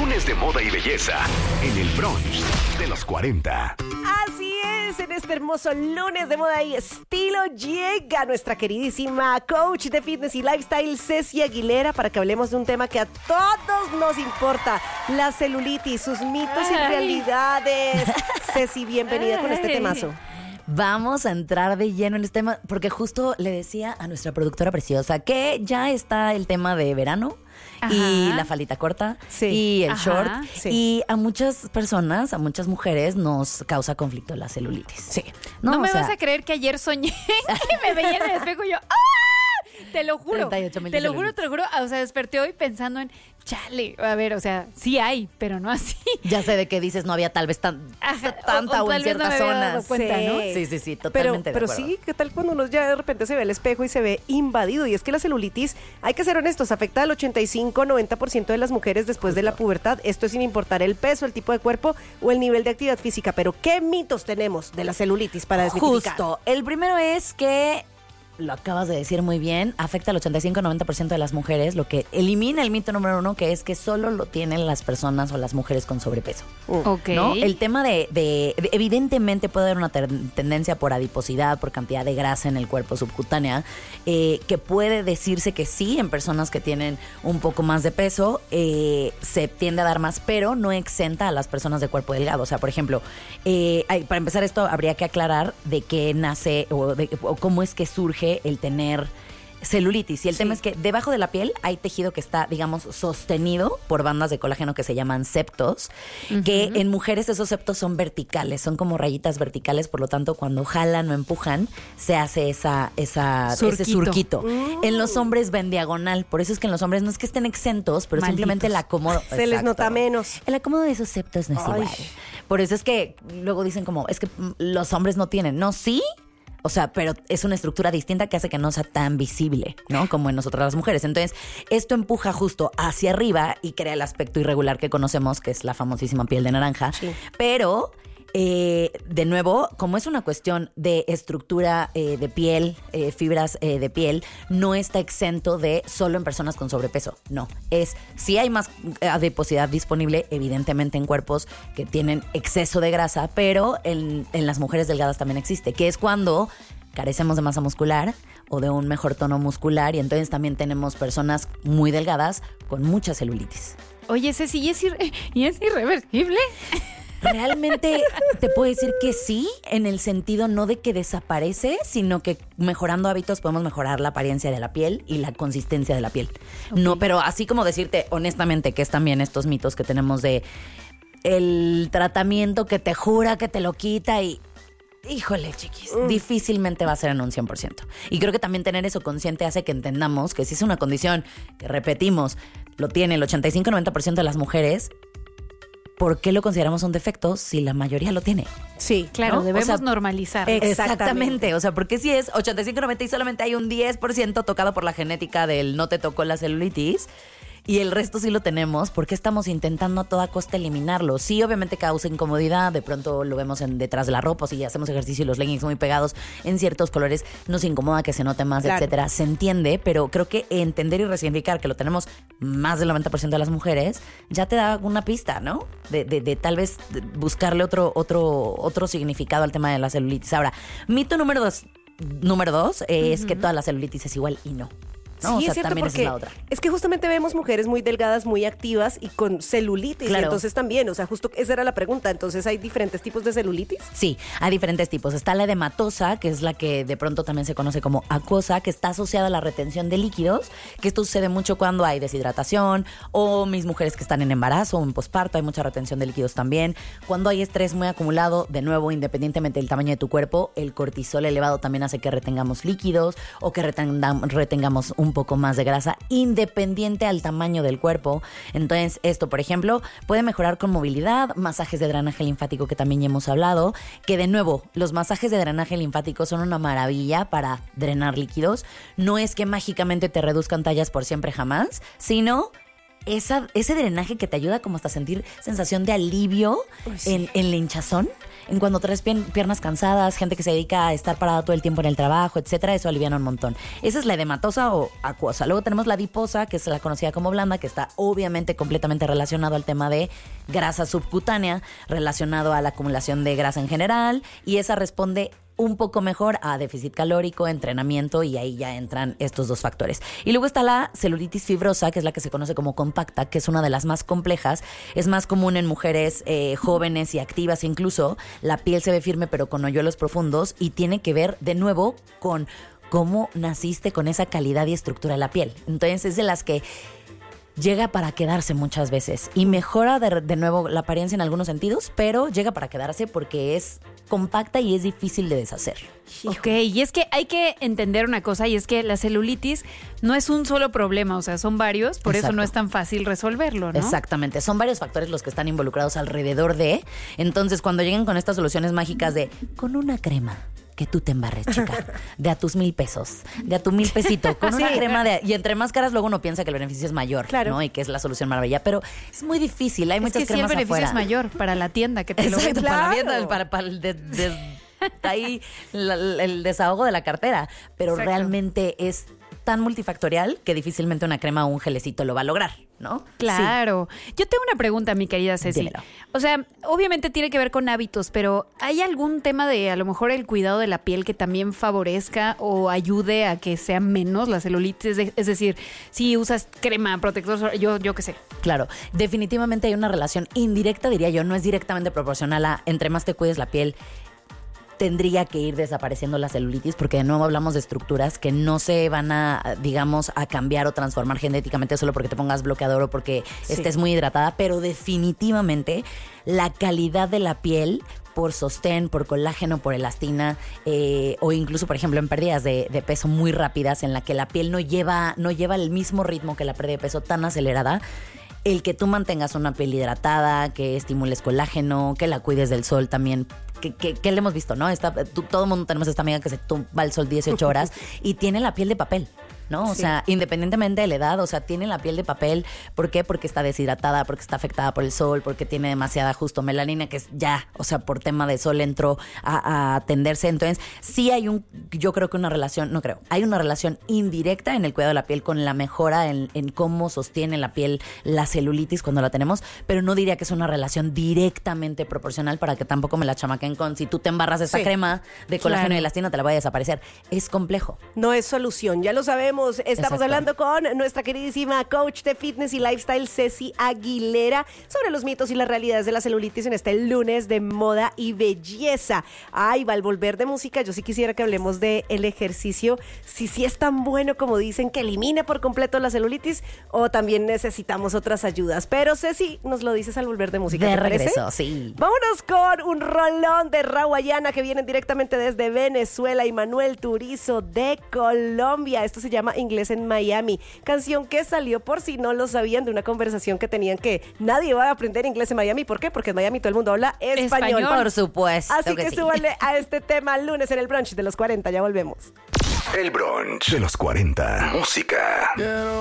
Lunes de moda y belleza en el brunch de los 40. Así es, en este hermoso lunes de moda y estilo llega nuestra queridísima coach de fitness y lifestyle, Ceci Aguilera, para que hablemos de un tema que a todos nos importa, la celulitis, sus mitos y realidades. Ceci, bienvenida con este temazo. Vamos a entrar de lleno en este tema, porque justo le decía a nuestra productora preciosa que ya está el tema de verano. Ajá. Y la faldita corta, sí, y el short. Sí. Y a muchas personas, a muchas mujeres nos causa conflicto la celulitis. Sí. No me vas a creer que ayer soñé que me veía en el espejo y yo ¡ah! Te lo juro. Te lo juro. O sea, desperté hoy pensando en chale, a ver, o sea, sí hay, pero no así. Ya sé de qué dices, no había tal vez tanta o en ciertas zonas. Cuenta, sí. ¿no? Sí, totalmente. Pero sí, ¿qué tal cuando uno ya de repente se ve al espejo y se ve invadido? Y es que la celulitis, hay que ser honestos, afecta al 85-90% de las mujeres después de la pubertad. Esto es sin importar el peso, el tipo de cuerpo o el nivel de actividad física. Pero ¿qué mitos tenemos de la celulitis para desmitificar? Justo, el primero es que, lo acabas de decir muy bien, afecta al 85-90% de las mujeres, lo que elimina el mito número 1, que es que solo lo tienen las personas o las mujeres con sobrepeso. Ok. ¿No? El tema de evidentemente puede haber una tendencia por adiposidad, por cantidad de grasa en el cuerpo subcutánea, que puede decirse que sí, en personas que tienen un poco más de peso, se tiende a dar más, pero no exenta a las personas de cuerpo delgado. O sea, por ejemplo, para empezar esto habría que aclarar de qué nace o cómo es que surge el tener celulitis. Y el tema es que debajo de la piel hay tejido que está, digamos, sostenido por bandas de colágeno que se llaman septos, que en mujeres esos septos son verticales, son como rayitas verticales, por lo tanto, cuando jalan o empujan, se hace ese surquito. En los hombres va en diagonal, por eso es que en los hombres no es que estén exentos, pero simplemente el acomodo. Se les nota menos. El acomodo de esos septos no es igual. Por eso es que luego dicen como, es que los hombres no tienen. No, sí. O sea, pero es una estructura distinta que hace que no sea tan visible, ¿no? Como en nosotras las mujeres. Entonces, esto empuja justo hacia arriba y crea el aspecto irregular que conocemos, que es la famosísima piel de naranja. Sí. Pero, de nuevo, como es una cuestión de estructura de piel, fibras de piel, no está exento de solo en personas con sobrepeso. No, sí hay más adiposidad disponible, evidentemente en cuerpos que tienen exceso de grasa, pero en las mujeres delgadas también existe, que es cuando carecemos de masa muscular o de un mejor tono muscular, y entonces también tenemos personas muy delgadas con mucha celulitis. Oye, Ceci, ¿y es irreversible? Realmente te puedo decir que sí, en el sentido no de que desaparece, sino que mejorando hábitos podemos mejorar la apariencia de la piel y la consistencia de la piel. Okay. No, pero así como decirte honestamente que es también estos mitos que tenemos de el tratamiento que te jura que te lo quita y... Híjole, chiquis, difícilmente va a ser en un 100%. Y creo que también tener eso consciente hace que entendamos que si es una condición que, repetimos, lo tiene el 85-90% de las mujeres, ¿por qué lo consideramos un defecto si la mayoría lo tiene? Sí, claro, ¿no? Debemos normalizar. Exactamente. O sea, porque si es 85-90 y solamente hay un 10% tocado por la genética del no te tocó la celulitis, y el resto sí lo tenemos, ¿por qué estamos intentando a toda costa eliminarlo? Sí, obviamente causa incomodidad, de pronto lo vemos detrás de la ropa, si hacemos ejercicio y los leggings muy pegados en ciertos colores, nos incomoda que se note más, claro, etcétera. Se entiende, pero creo que entender y resignificar que lo tenemos más del 90% de las mujeres, ya te da una pista, ¿no? De tal vez buscarle otro significado al tema de la celulitis. Ahora, mito número dos es que toda la celulitis es igual y no. No, sí, o sea, es cierto, también porque es la otra. Es que justamente vemos mujeres muy delgadas, muy activas y con celulitis. Claro. Y entonces también, o sea, justo esa era la pregunta. Entonces, ¿hay diferentes tipos de celulitis? Sí, hay diferentes tipos. Está la edematosa, que es la que de pronto también se conoce como acuosa, que está asociada a la retención de líquidos, que esto sucede mucho cuando hay deshidratación o mis mujeres que están en embarazo o en posparto, hay mucha retención de líquidos también. Cuando hay estrés muy acumulado, de nuevo, independientemente del tamaño de tu cuerpo, el cortisol elevado también hace que retengamos líquidos o que retengamos un poco más de grasa independiente al tamaño del cuerpo. Entonces, esto, por ejemplo, puede mejorar con movilidad, masajes de drenaje linfático que también ya hemos hablado, que de nuevo, los masajes de drenaje linfático son una maravilla para drenar líquidos. No es que mágicamente te reduzcan tallas por siempre jamás, sino ese drenaje que te ayuda como hasta sentir sensación de alivio en la hinchazón. En cuando traes piernas cansadas, gente que se dedica a estar parada todo el tiempo en el trabajo, etcétera, eso aliviana un montón. Esa es la edematosa o acuosa. Luego tenemos la adiposa, que es la conocida como blanda, que está obviamente completamente relacionado al tema de grasa subcutánea, relacionado a la acumulación de grasa en general, y esa responde un poco mejor a déficit calórico, entrenamiento, y ahí ya entran estos dos factores. Y luego está la celulitis fibrosa, que es la que se conoce como compacta, que es una de las más complejas. Es más común en mujeres jóvenes y activas incluso. La piel se ve firme pero con hoyuelos profundos y tiene que ver de nuevo con cómo naciste con esa calidad y estructura de la piel. Entonces es de las que llega para quedarse muchas veces y mejora de nuevo la apariencia en algunos sentidos, pero llega para quedarse porque es compacta y es difícil de deshacer. Ok, y es que hay que entender una cosa, y es que la celulitis no es un solo problema, o sea, son varios, por eso no es tan fácil resolverlo, ¿no? Exactamente, son varios factores los que están involucrados alrededor de. Entonces, cuando lleguen con estas soluciones mágicas de con una crema que tú te embarres, chica, de a tus 1,000 pesos, de a tu 1,000 pesito, con una crema y entre más caras luego uno piensa que el beneficio es mayor, ¿no? Y que es la solución maravilla, pero es muy difícil, hay muchas cremas afuera. Sí, el beneficio es mayor para la tienda que te lo vende. Para la tienda, para ahí el desahogo de la cartera, pero realmente es tan multifactorial que difícilmente una crema o un gelecito lo va a lograr, ¿no? Claro. Sí. Yo tengo una pregunta, mi querida Ceci. Dímelo. O sea, obviamente tiene que ver con hábitos, pero ¿hay algún tema de a lo mejor el cuidado de la piel que también favorezca o ayude a que sea menos la celulitis? Es decir, si usas crema, protector solar, yo qué sé. Claro, definitivamente hay una relación indirecta, diría yo, no es directamente proporcional a entre más te cuides la piel, tendría que ir desapareciendo la celulitis, porque de nuevo hablamos de estructuras que no se van a, digamos, a cambiar o transformar genéticamente solo porque te pongas bloqueador o porque estés muy hidratada, pero definitivamente la calidad de la piel por sostén, por colágeno, por elastina, o incluso, por ejemplo, en pérdidas de peso muy rápidas, en la que la piel no lleva el mismo ritmo que la pérdida de peso tan acelerada. El que tú mantengas una piel hidratada, que estimules colágeno, que la cuides del sol también. Que le hemos visto, ¿no? Todo el mundo tenemos esta amiga que se tumba al sol 18 horas y tiene la piel de papel, ¿no? O sea, independientemente de la edad, o sea, tiene la piel de papel. ¿Por qué? Porque está deshidratada, porque está afectada por el sol, porque tiene demasiada justo melanina, que es ya, o sea, por tema de sol entró a atenderse. Entonces, sí hay yo creo que una relación, hay una relación indirecta en el cuidado de la piel con la mejora en cómo sostiene la piel la celulitis cuando la tenemos, pero no diría que es una relación directamente proporcional para que tampoco me la chamaquen con si tú te embarras esta crema de colágeno y elastina te la voy a desaparecer. Es complejo. No es solución, ya lo sabemos. Estamos hablando con nuestra queridísima coach de fitness y lifestyle, Ceci Aguilera, sobre los mitos y las realidades de la celulitis en este lunes de moda y belleza. Ay, va al volver de música, yo sí quisiera que hablemos del ejercicio, si sí es tan bueno como dicen que elimine por completo la celulitis o también necesitamos otras ayudas. Pero Ceci, nos lo dices al volver de música, de ¿te regreso, parece? Sí. Vámonos con un rolón de Rawayana que vienen directamente desde Venezuela y Manuel Turizo de Colombia. Esto se llama Inglés en Miami. Canción que salió, por si no lo sabían, de una conversación que tenían que nadie va a aprender inglés en Miami. ¿Por qué? Porque en Miami todo el mundo habla español. Por supuesto. Así que súbale a este tema lunes en el brunch de los 40. Ya volvemos. El brunch de los 40. Música.